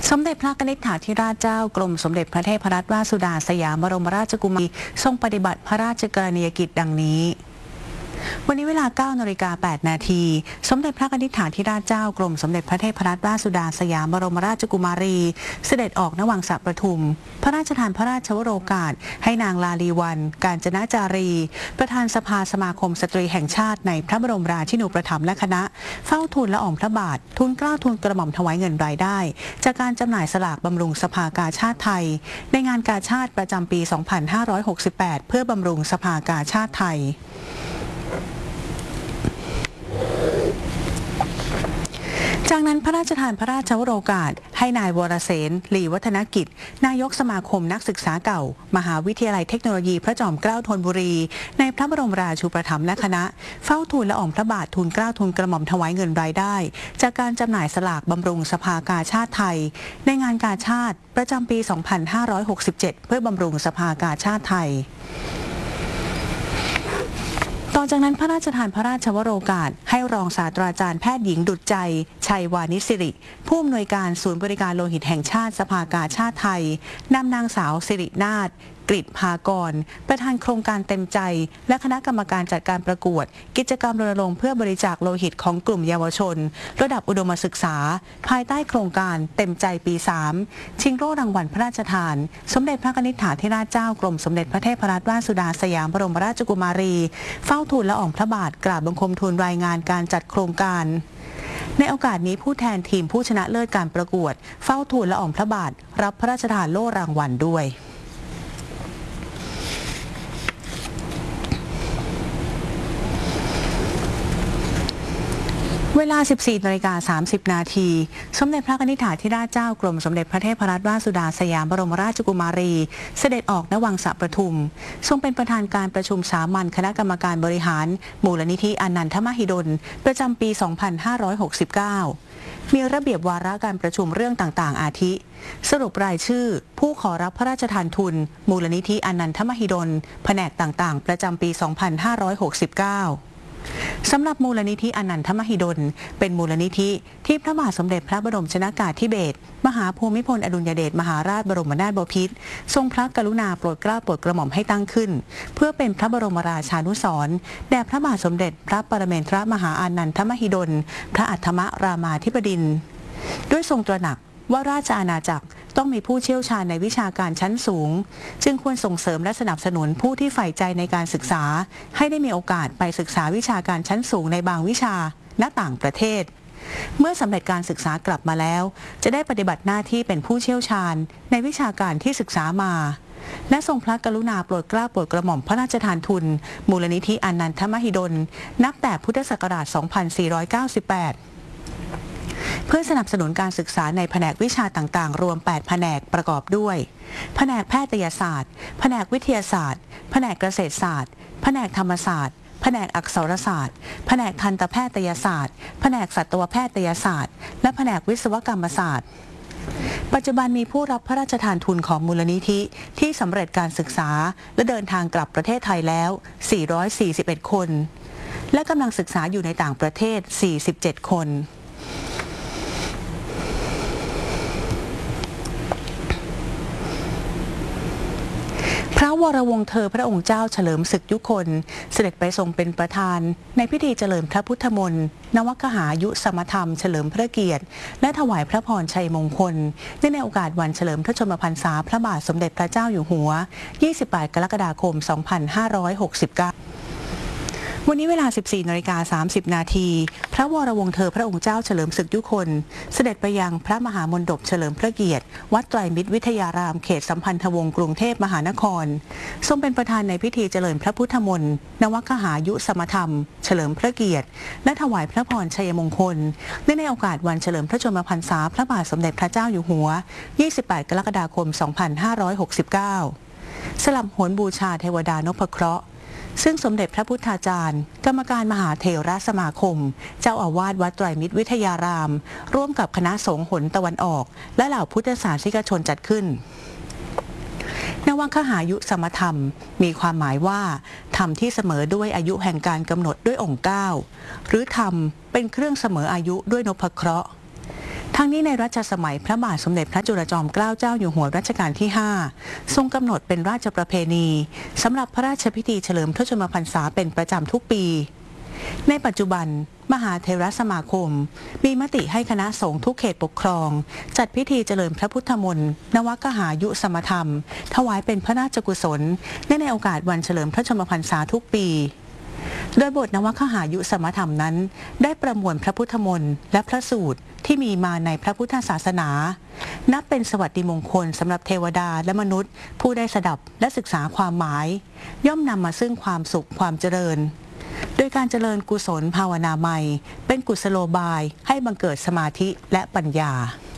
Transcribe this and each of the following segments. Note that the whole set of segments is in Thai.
สมเด็จพระนิธิธิราชเจ้ากรมสมเด็จพระเทพรัตนราชสุดาสยามบรมราชกุมารีทรงปฏิบัติพระราชกรณียกิจดังนี้วันนี้เวลา 9:08 นาทีสมเด็จพระนิธิธิราชเจ้ากรมสมเด็จพระเทพรัตนราชสุดาสยามบรมราชกุมารีเสด็จออกณวังสระประทุมพระราชทานพระราชวโรกาสให้นางลาลีวรรณ กาญจนาจารีประธานสภาสมาคมสตรีแห่งชาติในพระบรมราชินูปถัมภ์และคณะเฝ้าทูลละอองพระบาททูลเกล้าทูลกระหม่อมถวายเงินรายได้จากการจำหน่ายสลากบำรุงสภากาชาดไทยในงานกาชาดประจำปี 2568 เพื่อบำรุงสภากาชาดไทยจากนั้นพระราชทานพระราชวโรกาสให้นายวรเสน ลีวัฒนกิจนายกสมาคมนักศึกษาเก่ามหาวิทยาลัยเทคโนโลยีพระจอมเกล้าธนบุรีในพระบรมราชูปถัมภ์และคณะเฝ้าทูลละอองพระบาททูลเกล้าทูลกระหม่อมถวายเงินรายได้จากการจำหน่ายสลากบำรุงสภากาชาดไทยในงานกาชาดประจำปี 2567 เพื่อบำรุงสภากาชาดไทยต่อจากนั้นพระราชทานพระราชวโรกาสให้รองศาสตราจารย์แพทย์หญิงดุจใจชัยวานิชสิริผู้อำนวยการศูนย์บริการโลหิตแห่งชาติสภากาชาดไทยนำนางสาวสิรินาถกฤษภากรประธานโครงการเต็มใจและคณะกรรมการจัดการประกวดกิจกรรมรณรงค์เพื่อบริจาคโลหิตของกลุ่มเยาวชนระดับอุดมศึกษาภายใต้โครงการเต็มใจปี 3ชิงโล่รางวัลพระราชทานสมเด็จพระนิธิธิราชเจ้ากรมสมเด็จพระเทพรัตนราชสุดาสยามบรมราชกุมารีเฝ้าทูลละอองพระบาทกราบบังคมทูลรายงานการจัดโครงการในโอกาสนี้ผู้แทนทีมผู้ชนะเลิศการประกวดเฝ้าทูลละอองพระบาทรับพระราชทานโล่รางวัลด้วยเวลา 14:30 นาทีสมเด็จพระนิธิธิราชเจ้ากรมสมเด็จพระเทพรัตนราชสุดาสยามบรมราชกุมารีเสด็จออกณวังสระประทุมทรงเป็นประธานการประชุมสามัญคณะกรรมการบริหารมูลนิธิอนันทมหิดลประจำปี 2569 มีระเบียบวาระการประชุมเรื่องต่างๆอาทิสรุปรายชื่อผู้ขอรับพระราชทานทุนมูลนิธิอนันทมหิดลแผนกต่างๆประจำปี 2569สำหรับมูลนิธิอนันทมหิดลเป็นมูลนิธิที่พระบาทสมเด็จพระบรมชนกาธิเบศรมหาภูมิพลอดุลยเดชมหาราชบรมนาถบพิตรทรงพระกรุณาโปรดเกล้าโปรดกระหม่อมให้ตั้งขึ้นเพื่อเป็นพระบรมราชานุสรณ์แด่พระบาทสมเด็จพระปรเมนทรมหาอานันทมหิดลพระอัฏฐมรามาธิบดินทร์ด้วยทรงตระหนักว่าราชอาณาจักรต้องมีผู้เชี่ยวชาญในวิชาการชั้นสูงจึงควรส่งเสริมและสนับสนุนผู้ที่ใฝ่ใจในการศึกษาให้ได้มีโอกาสไปศึกษาวิชาการชั้นสูงในบางวิชาณต่างประเทศเมื่อสำเร็จการศึกษากลับมาแล้วจะได้ปฏิบัติหน้าที่เป็นผู้เชี่ยวชาญในวิชาการที่ศึกษามาและทรงพระกรุณาโปรดเกล้าโปรดกระหม่อมพระราชทานทุนมูลนิธิอนันทมหิดลนับแต่พุทธศักราช 2498เพื่อสนับสนุนการศึกษาในแผนกวิชาต่างๆรวม 8 แผนกประกอบด้วยแผนกแพทยศาสตร์แผนกวิทยาศาสตร์แผนกเกษตรศาสตร์แผนกธรรมศาสตร์แผนกอักษรศาสตร์แผนกทันตแพทยศาสตร์แผนกสัตวแพทยศาสตร์และแผนกวิศวกรรมศาสตร์ปัจจุบันมีผู้รับพระราชทานทุนของมูลนิธิที่สำเร็จการศึกษาและเดินทางกลับประเทศไทยแล้ว441คนและกำลังศึกษาอยู่ในต่างประเทศ47คนพระวรวงศ์เธอพระองค์เจ้าเฉลิมศึกยุคนเสด็จไปทรงเป็นประธานในพิธีเจริญพระพุทธมนต์นวคหายุสมธรรมเฉลิมพระเกียรติและถวายพระพรชัยมงคลในโอกาสวันเฉลิมพระชนมพรรษาพระบาทสมเด็จพระเจ้าอยู่หัว28 กรกฎาคม 2569วันนี้เวลา 14:30 นาทีพระวรวงศ์เธอพระองค์เจ้าเฉลิมศึกยุคนเสด็จไปยังพระมหามณฑปเฉลิมพระเกียรติวัดไตรมิตรวิทยารามเขตสัมพันธวงศ์กรุงเทพมหานครทรงเป็นประธานในพิธีเจริญพระพุทธมนต์นวคหายุสมธรรมเฉลิมพระเกียรติและถวายพระพรชัยมงคลในโอกาสวันเฉลิมพระชนมพรรษาพระบาทสมเด็จพระเจ้าอยู่หัว28 กรกฎาคม 2569สลับโหนบูชาเทวดานพเคราะห์ซึ่งสมเด็จพระพุทธาจารย์กรรมการมหาเถรสมาคมเจ้าอาวาสวัดไตรมิตรวิทยารามร่วมกับคณะสงฆ์หนตะวันออกและเหล่าพุทธศาสนิกชนจัดขึ้นนวคหายุสมธรรมมีความหมายว่าธรรมที่เสมอด้วยอายุแห่งการกำหนดด้วยองค์9หรือธรรมเป็นเครื่องเสมออายุด้วยนพเคราะห์ทั้งนี้ในรัชสมัยพระบาทสมเด็จพระจุลจอมเกล้าเจ้าอยู่หัวรัชกาลที่ 5 ทรงกำหนดเป็นราชประเพณีสำหรับพระราชพิธีเฉลิมพระชนมพรรษาเป็นประจำทุกปีในปัจจุบันมหาเถรสมาคมมีมติให้คณะสงฆ์ทุกเขตปกครองจัดพิธีเจริญพระพุทธมนต์นวกหายุสมธรรมถวายเป็นพระราชกุศลในโอกาสวันเฉลิมพระชนมพรรษาทุกปีโดยบทนวคหายุสมธรรมนั้นได้ประมวลพระพุทธมนต์และพระสูตรที่มีมาในพระพุทธศาสนานับเป็นสวัสดิมงคลสำหรับเทวดาและมนุษย์ผู้ได้สดับและศึกษาความหมายย่อมนำมาซึ่งความสุขความเจริญโดยการเจริญกุศลภาวนาใหม่เป็นกุศโลบายให้บังเกิดสมาธิและปัญญา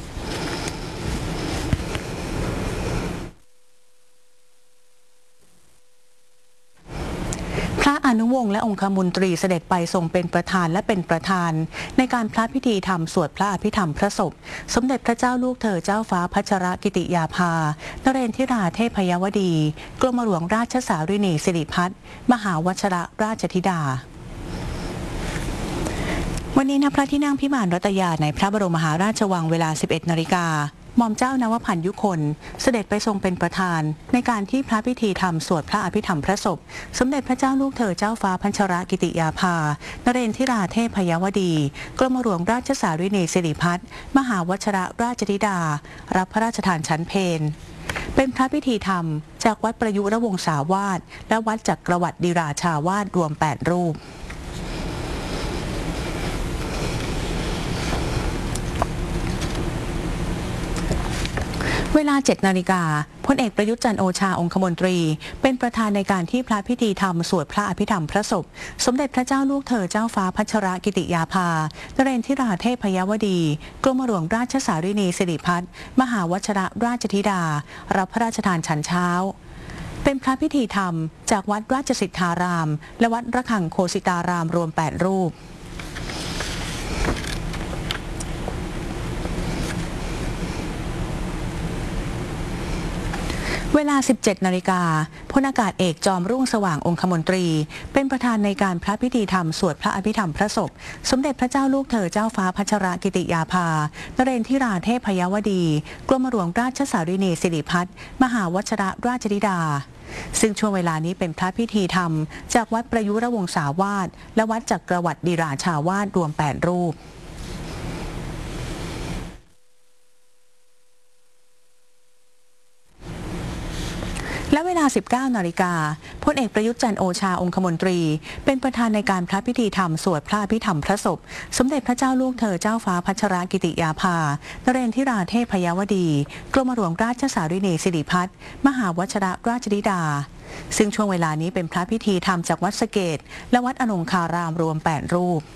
พระอนุวงศ์และองคมนตรีเสด็จไปทรงเป็นประธานและเป็นประธานในการพระพิธีธรรมสวดพระอภิธรรมพระศพสมเด็จพระเจ้าลูกเธอเจ้าฟ้าพัชรกิติยาภานเรนทิราเทพยวดีกรมหลวงราชสารินีสิริพัฒน์มหาวชรราชธิดาวันนี้ณพระที่นั่งพิมานรัตยาในพระบรมมหาราชวังเวลา 11 นาฬิกาหม่อมเจ้านวพันธ์ยุคนเสด็จไปทรงเป็นประธานในการที่พระพิธีธรรมสวดพระอภิธรรมพระศพสมเด็จพระเจ้าลูกเธอเจ้าฟ้าพัชรกิติยาภานเรนทิราเทพยวดีกรมหลวงราชสารินีสิริพัฒน์มหาวชรราชธิดารับพระราชทานชั้นเพลเป็นพระพิธีธรรมจากวัดประยุรวงศาวาสและวัดจักรวรรดิราชาวาสรวม 8 รูปเวลา 7 นาฬิกาพลเอกประยุทธ์จันทร์โอชาองคมนตรีเป็นประธานในการที่พระพิธีธรรมสวดพระอภิธรรมพระศพสมเด็จพระเจ้าลูกเธอเจ้าฟ้าพัชรกิติยาภานเรนทิราเทพยวดีกรมหลวงราชสารินีสิริพัฒน์มหาวชรราชธิดารับพระราชทานฉันเช้าเป็นพระพิธีธรรมจากวัดราชสิทธารามและวัดระฆังโคสิตารามรวม 8 รูปเวลา 17 นาฬิกาพลอากาศเอกจอมรุ่งสว่างองคมนตรีเป็นประธานในการพระพิธีธรรมสวดพระอภิธรรมพระศพสมเด็จพระเจ้าลูกเธอเจ้าฟ้าพัชรกิติยาภานเรนทิราเทพยวดีกรมหลวงราชสารินีสิริพัฒน์มหาวชรราชธิดาซึ่งช่วงเวลานี้เป็นพระพิธีธรรมจากวัดประยุรวงศาวาสและวัดจักรวรรดิราชาวาสรวม 8 รูปและเวลา 19 นาฬิกาพลเอกประยุทธ์จันทร์โอชาองคมนตรีเป็นประธานในการพระพิธีธรรมสวดพระอภิธรรมพระศพสมเด็จพระเจ้าลูกเธอเจ้าฟ้าพัชรกิติยาภานเรนทิราเทพยวดีกรมหลวงราชสารินีสิริพัฒน์มหาวชรราชธิดาซึ่งช่วงเวลานี้เป็นพระพิธีธรรมจากวัดสะเกษและวัดอนงคารามรวม 8 รูป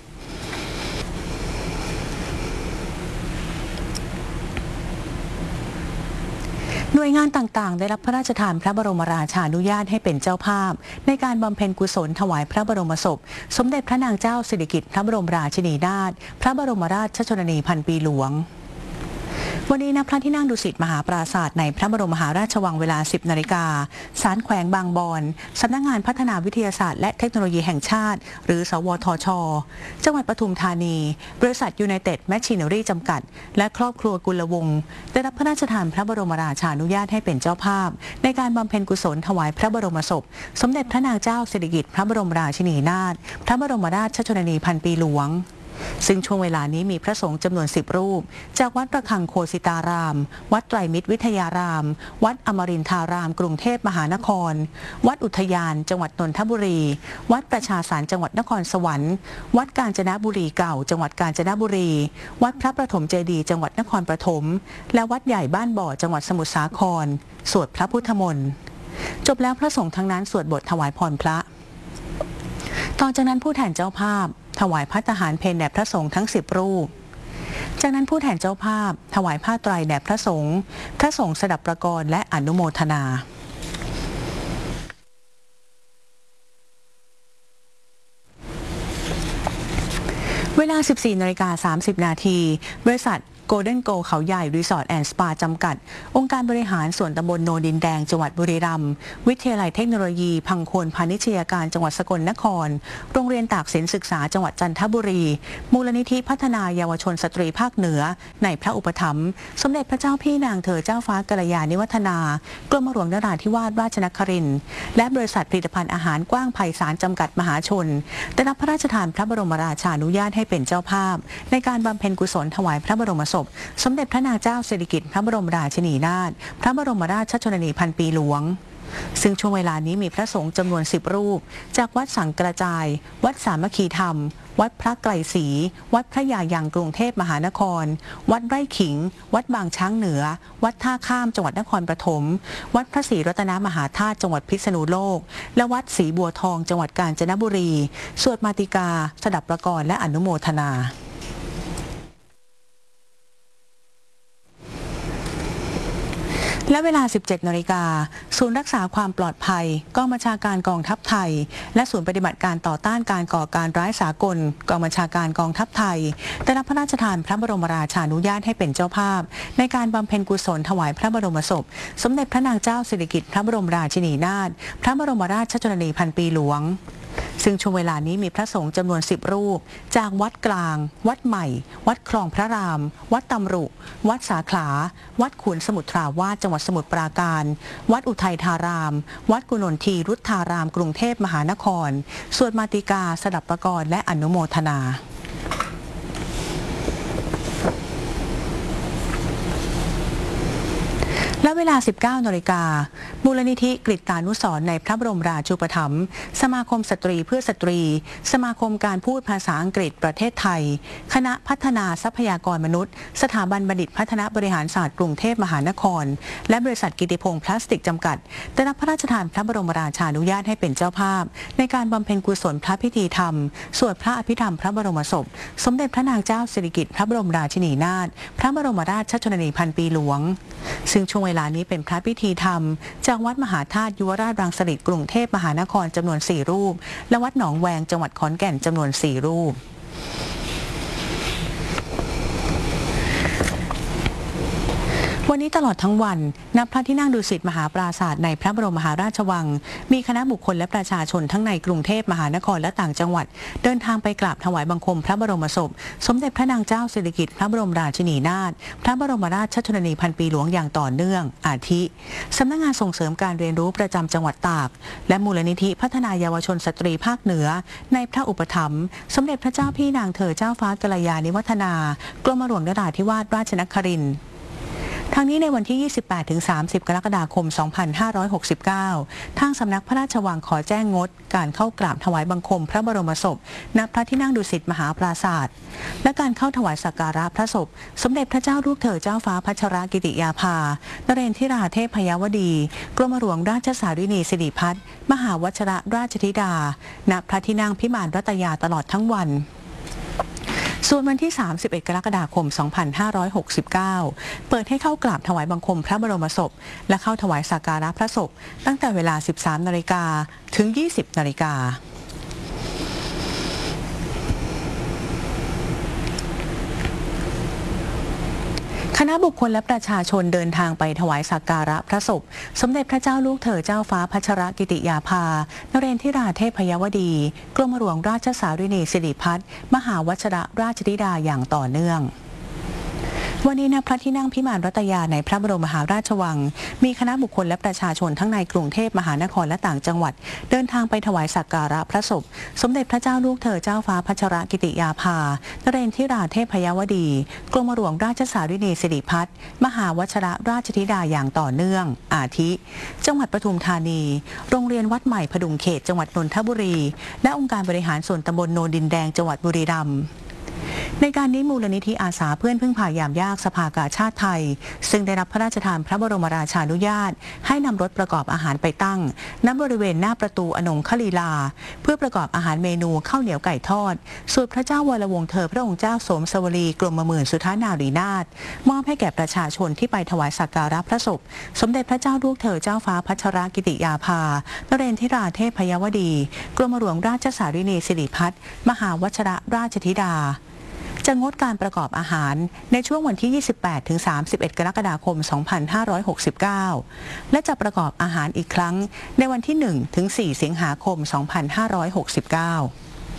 หน่วยงานต่างๆได้รับพระราชทานพระบรมราชานุญาตให้เป็นเจ้าภาพในการบำเพ็ญกุศลถวายพระบรมศพสมเด็จพระนางเจ้าสิริกิติ์พระบรมราชินีนาถพระบรมราชชนนีพันปีหลวงวันนี้ณพระที่นั่งดุสิตมหาปราสาทในพระบรมมหาราชวังเวลา 10 นาฬิกาศาลแขวงบางบอนสำนักงานพัฒนาวิทยาศาสตร์และเทคโนโลยีแห่งชาติหรือสวทช.จังหวัดปทุมธานีบริษัทยูไนเต็ดแมชชีนอรี่จำกัดและครอบครัวกุลวงศ์ได้รับพระราชทานพระบรมราชานุญาตให้เป็นเจ้าภาพในการบำเพ็ญกุศลถวายพระบรมศพสมเด็จพระนางเจ้าสิริกิติ์พระบรมราชินีนาถพระบรมราชชนนีพันปีหลวงซึ่งช่วงเวลานี้มีพระสงฆ์จำนวน 10 รูปจากวัดระฆังโคสิตารามวัดไตรมิตรวิทยารามวัดอมรินทารามกรุงเทพมหานครวัดอุทยานจังหวัดนนทบุรีวัดประชาสารจังหวัดนครสวรรค์วัดกาญจนบุรีเก่าจังหวัดกาญจนบุรีวัดพระประถมเจดีย์จังหวัดนครปฐมและวัดใหญ่บ้านบ่อจังหวัดสมุทรสาครสวดพระพุทธมนต์จบแล้วพระสงฆ์ทั้งนั้นสวดบทถวายพรพระต่อจากนั้นผู้แทนเจ้าภาพถวายภัตตาหารเพลแด่พระสงฆ์ทั้ง 10 รูปจากนั้นผู้แทนเจ้าภาพถวายผ้าไตรแด่พระสงฆ์สดับประกรณ์และอนุโมทนาเวลา 14:30 น.บริษัท Golden Go เขาใหญ่รีสอร์ทแอนด์สปาจำกัดองค์การบริหารส่วนตำบลโนดินแดงจังหวัดบุรีรัมย์วิทยาลัยเทคโนโลยีพังโคนพาณิชยการจังหวัดสกลนครโรงเรียนตากสินศึกษาจังหวัดจันทบุรีมูลนิธิพัฒนาเยาวชนสตรีภาคเหนือในพระอุปถัมภ์สมเด็จพระเจ้าพี่นางเธอเจ้าฟ้ากัลยาณิวัฒนากรมหลวงนราธิวาสราชนครินทร์และบริษัทผลิตภัณฑ์อาหารกว้างไพศาลจำกัดมหาชนได้รับพระราชทานพระบรมราชานุญาตให้เป็นเจ้าภาพในการบำเพ็ญกุศลถวายพระบรมศพสมเด็จพระนางเจ้าสิริกิติ์พระบรมราชินีนาถพระบรมราชชนนีพันปีหลวงซึ่งช่วงเวลานี้มีพระสงฆ์จำนวน10 รูปจากวัดสังกระจายวัดสามัคคีธรรมวัดพระไกรศรีวัดพระยายังกรุงเทพมหานครวัดไร่ขิงวัดบางช้างเหนือวัดท่าข้ามจังหวัดนครปฐมวัดพระศรีรัตนมหาธาตุจังหวัดพิษณุโลกและวัดศรีบัวทองจังหวัดกาญจนบุรีสวดมาติกาสดับประกรณ์และอนุโมทนาและเวลา 17 นาฬิกาศูนย์รักษาความปลอดภัยกองบัญชาการกองทัพไทยและศูนย์ปฏิบัติการต่อต้านการก่อการร้ายสากลกองบัญชาการกองทัพไทยได้รับพระราชทานพระบรมราชานุญาตให้เป็นเจ้าภาพในการบำเพ็ญกุศลถวายพระบรมศพสมเด็จพระนางเจ้าสิริกิติ์พระบรมราชินีนาถพระบรมราชชนนีพันปีหลวงซึ่งช่วงเวลานี้มีพระสงฆ์จำนวน10 รูปจากวัดกลางวัดใหม่วัดคลองพระรามวัดตำรุวัดสาขลาวัดขุนสมุทราวาสจังหวัดสมุทรปราการวัดอุทัยธารามวัดกุนนทีรุทธารามกรุงเทพมหานครสวดมาติกาสดับประกรณ์และอนุโมทนาและเวลา 19 นาฬิกามูลนิธิกฤตานุสรณ์ในพระบรมราชูปถัมภ์สมาคมสตรีเพื่อสตรีสมาคมการพูดภาษาอังกฤษประเทศไทยคณะพัฒนาทรัพยากรมนุษย์สถาบันบัณฑิตพัฒนาบริหารศาสตร์กรุงเทพมหานครและบริษัทกิติพงษ์พลาสติกจำกัดได้รับพระราชทานพระบรมราชานุญาตให้เป็นเจ้าภาพในการบำเพ็ญกุศลพระพิธีธรรมสวดพระอภิธรรมพระบรมศพสมเด็จพระนางเจ้าสิริกิติ์พระบรมราชินีนาถพระบรมราชชนนีพันปีหลวงซึ่งช่วงเวลานี้เป็นพระพิธีธรรมจากวัดมหาธาตุยุวราชรังสิตกรุงเทพมหานครจำนวน4 รูปและวัดหนองแวงจังหวัดขอนแก่นจำนวน4 รูปวันนี้ตลอดทั้งวันณพระที่นั่งดุสิตมหาปราสาทในพระบรมมหาราชวังมีคณะบุคคลและประชาชนทั้งในกรุงเทพมหานครและต่างจังหวัดเดินทางไปกราบถวายบังคมพระบรมศพสมเด็จพระนางเจ้าสิริกิติ์พระบรมราชินีนาถพระบรมราชชนนีพันปีหลวงอย่างต่อเนื่องอาทิสำนักงานส่งเสริมการเรียนรู้ประจำจังหวัดตากและมูลนิธิพัฒนาเยาวชนสตรีภาคเหนือในพระอุปถัมภ์สมเด็จพระเจ้าพี่นางเธอเจ้าฟ้ากัลยาณิวัฒนากรมหลวงนราธิวาสราชนครินทร์ทางนี้ในวันที่ 28-30 กรกฎาคม 2569 ทางสำนักพระราชวังขอแจ้งงดการเข้ากราบถวายบังคมพระบรมศพณพระที่นั่งดุสิตมหาปราสาทและการเข้าถวายสักการะพระศพสมเด็จพระเจ้าลูกเธอเจ้าฟ้าพัชรกิติยาภานเรนทิราเทพยวดีกรมหลวงราชสารินีสิริพัฒน์มหาวชิรราชธิดาณพระที่นั่งพิมานรัตยาตลอดทั้งวันส่วนวันที่ 31 กรกฎาคม 2569 เปิดให้เข้ากราบถวายบังคมพระบรมศพและเข้าถวายสักการะพระศพตั้งแต่เวลา 13 นาฬิกาถึง 20 นาฬิกาคณะบุคคลและประชาชนเดินทางไปถวายสักการะพระศพสมเด็จพระเจ้าลูกเธอเจ้าฟ้าพัชรกิติยาภานเรนทิราเทพยวดีกรมหลวงราชสารินีสิริพัฒน์มหาวชิรราชธิดาอย่างต่อเนื่องวันนี้ณพระที่นั่งพิมานรัตยาในพระบรมมหาราชวังมีคณะบุคคลและประชาชนทั้งในกรุงเทพมหานครและต่างจังหวัดเดินทางไปถวายสักการะพระศพสมเด็จพระเจ้าลูกเธอเจ้าฟ้าพัชรกิติยาภานเรนทิราเทพยวดีกรมหลวงราชสารินีสิริพัฒน์มหาวชิรราชธิดาอย่างต่อเนื่องอาทิจังหวัดปทุมธานีโรงเรียนวัดใหม่พดุงเขตจังหวัดนนทบุรีและองค์การบริหารส่วนตำบลโนดินแดงจังหวัดบุรีรัมย์ในการนี้มูลนิธิอาสาเพื่อนพึ่งพายามยากสภากาชาติไทยซึ่งได้รับพระราชทานพระบรมราชานุญาตให้นำรถประกอบอาหารไปตั้งณบริเวณหน้าประตูอนงคลีลาเพื่อประกอบอาหารเมนูข้าวเหนียวไก่ทอดสูตรพระเจ้าวรวงศ์เธอพระองค์เจ้าสมสวรีกรมหมื่นสุทานารีนาถมอบให้แก่ประชาชนที่ไปถวายสักการะพระศพสมเด็จพระเจ้าลูกเธอเจ้าฟ้าพัชรกิติยาภานเรนทิราเทพยวดีกรมหลวงราชสารินีสิริพัฒน์มหาวชิรราชธิดาจะงดการประกอบอาหารในช่วงวันที่ 28 ถึง 31 กรกฎาคม 2569 และจะประกอบอาหารอีกครั้งในวันที่ 1 ถึง 4 สิงหาคม 2569